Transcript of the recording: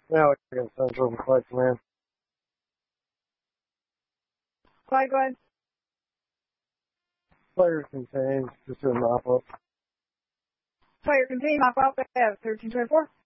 Now I can Central and Flight Command. Clyde, go ahead. Player contains, just do a mop up. Player contained, mop out, 1324.